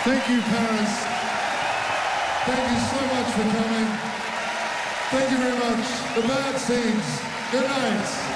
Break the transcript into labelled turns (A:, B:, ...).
A: Thank you, Paris. Thank you so much for coming. Thank you very much. The Bad Seeds. Good night.